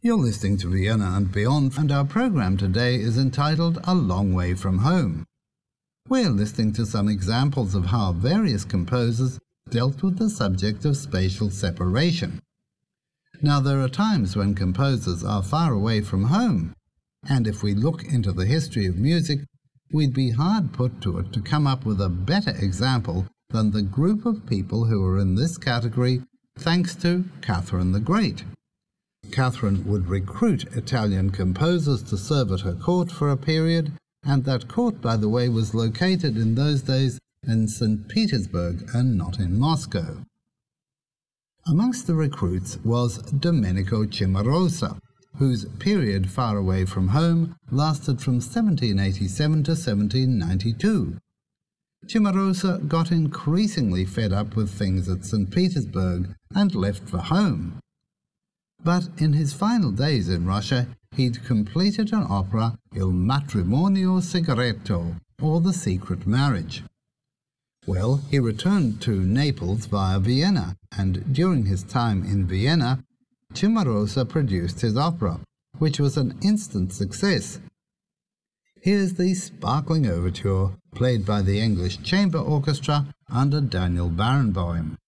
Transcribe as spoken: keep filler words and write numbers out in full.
You're listening to Vienna and Beyond, and our program today is entitled A Long Way from Home. We're listening to some examples of how various composers dealt with the subject of spatial separation. Now, there are times when composers are far away from home, and if we look into the history of music, we'd be hard put to it to come up with a better example than the group of people who are in this category, thanks to Catherine the Great. Catherine would recruit Italian composers to serve at her court for a period, and that court, by the way, was located in those days in Saint Petersburg and not in Moscow. Amongst the recruits was Domenico Cimarosa, whose period far away from home lasted from seventeen eighty-seven to seventeen ninety-two. Cimarosa got increasingly fed up with things at Saint Petersburg and left for home. But in his final days in Russia, he'd completed an opera, Il Matrimonio Segreto, or The Secret Marriage. Well, he returned to Naples via Vienna, and during his time in Vienna, Cimarosa produced his opera, which was an instant success. Here's the sparkling overture, played by the English Chamber Orchestra under Daniel Barenboim.